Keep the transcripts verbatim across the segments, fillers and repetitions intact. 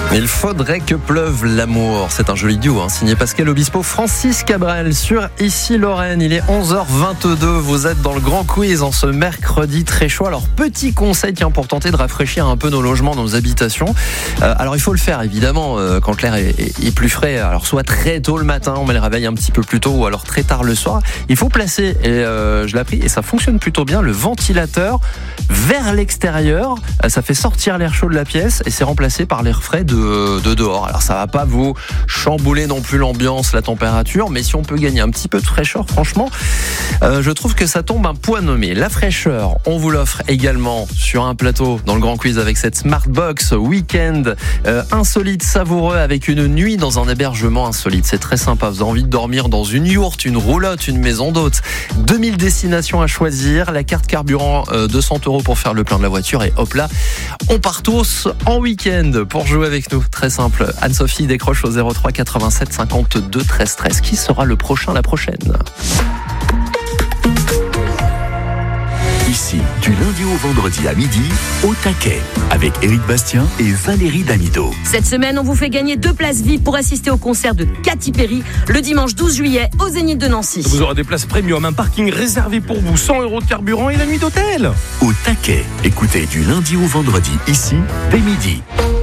Il faudrait que pleuve l'amour. C'est un joli duo, hein, signé Pascal Obispo, Francis Cabrel sur Ici Lorraine. Il est onze heures vingt-deux. Vous êtes dans le grand quiz en ce mercredi très chaud. Alors, petit conseil tiens, pour tenter de rafraîchir un peu nos logements, nos habitations. Euh, alors, il faut le faire évidemment euh, quand l'air est, est, est plus frais. Alors, soit très tôt le matin, on met le réveil un petit peu plus tôt, ou alors très tard le soir. Il faut placer, et euh, je l'ai appris, et ça fonctionne plutôt bien, le ventilateur vers l'extérieur. Ça fait sortir l'air chaud de la pièce et c'est remplacé par l'air frais de de dehors. Alors ça va pas vous chambouler non plus l'ambiance, la température, mais si on peut gagner un petit peu de fraîcheur, franchement, euh, je trouve que ça tombe un point nommé. La fraîcheur, on vous l'offre également sur un plateau dans le grand quiz avec cette Smartbox week-end euh, insolite, savoureux, avec une nuit dans un hébergement insolite. C'est très sympa. Vous avez envie de dormir dans une yourte, une roulotte, une maison d'hôte. deux mille destinations à choisir. La carte carburant, euh, deux cents euros pour faire le plein de la voiture. Et hop là, on part tous en week-end pour jouer avec nous. Très simple. Anne-Sophie décroche au zéro trois quatre-vingt-sept cinquante-deux treize treize. Qui sera le prochain, la prochaine? Ici, du lundi au vendredi à midi, au taquet, avec Éric Bastien et Valérie Damido. Cette semaine, on vous fait gagner deux places V I P pour assister au concert de Katy Perry le dimanche douze juillet au Zénith de Nancy. Vous aurez des places premium, un parking réservé pour vous, cent euros de carburant et la nuit d'hôtel. Au taquet, écoutez du lundi au vendredi, ici, dès midi.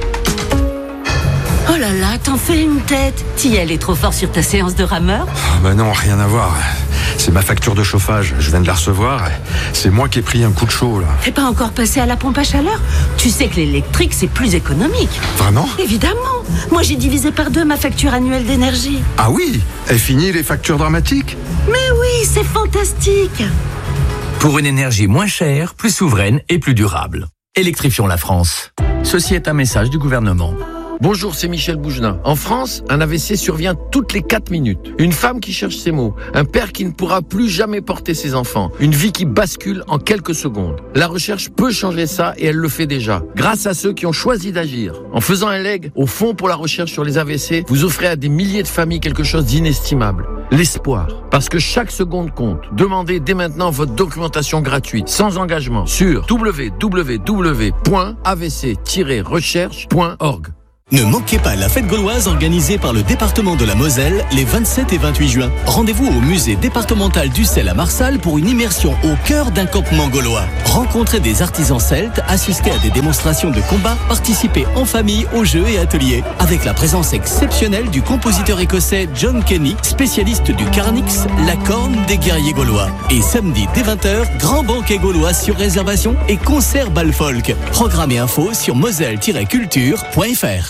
Oh là là, t'en fais une tête. Tiel est trop fort sur ta séance de rameur. Oh bah non, rien à voir. C'est ma facture de chauffage, je viens de la recevoir. C'est moi qui ai pris un coup de chaud là. T'es pas encore passé à la pompe à chaleur? Tu sais que l'électrique c'est plus économique. Vraiment? Évidemment. Moi j'ai divisé par deux ma facture annuelle d'énergie. Ah oui? Est fini les factures dramatiques? Mais oui, c'est fantastique. Pour une énergie moins chère, plus souveraine et plus durable. Électrifions la France. Ceci est un message du gouvernement. Bonjour, c'est Michel Bougelin. En France, un A V C survient toutes les quatre minutes. Une femme qui cherche ses mots. Un père qui ne pourra plus jamais porter ses enfants. Une vie qui bascule en quelques secondes. La recherche peut changer ça et elle le fait déjà. Grâce à ceux qui ont choisi d'agir. En faisant un leg au Fonds pour la recherche sur les A V C, vous offrez à des milliers de familles quelque chose d'inestimable. L'espoir. Parce que chaque seconde compte. Demandez dès maintenant votre documentation gratuite, sans engagement, sur w w w point a v c tiret recherche point org. Ne manquez pas la fête gauloise organisée par le département de la Moselle les vingt-sept et vingt-huit juin. Rendez-vous au musée départemental d'Ussel à Marsal pour une immersion au cœur d'un campement gaulois. Rencontrez des artisans celtes, assistez à des démonstrations de combat, participez en famille aux jeux et ateliers. Avec la présence exceptionnelle du compositeur écossais John Kenny, spécialiste du Carnix, la corne des guerriers gaulois. Et samedi dès vingt heures, grand banquet gaulois sur réservation et concert bal folk. Programme et info sur moselle tiret culture point f r.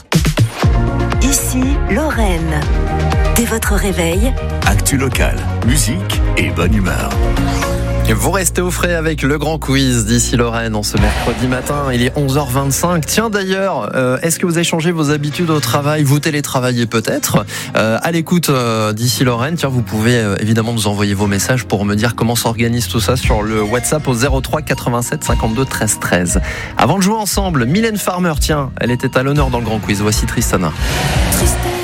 Ici, Lorraine. Dès votre réveil, actu local, musique et bonne humeur. Vous restez au frais avec le grand quiz d'Ici Lorraine en ce mercredi matin. Il est onze heures vingt-cinq. Tiens d'ailleurs, euh, est-ce que vous avez changé vos habitudes au travail? Vous télétravaillez peut-être euh, à l'écoute euh, d'Ici Lorraine. Tiens, vous pouvez euh, évidemment nous envoyer vos messages pour me dire comment s'organise tout ça sur le WhatsApp au zéro trois quatre-vingt-sept cinquante-deux treize treize. Avant de jouer ensemble, Mylène Farmer, tiens, elle était à l'honneur dans le grand quiz. Voici Tristana. Tristesse.